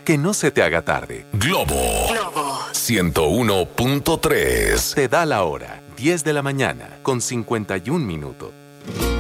Que no se te haga tarde. Globo 101.3 Te da la hora, 10 de la mañana, con 51 minutos.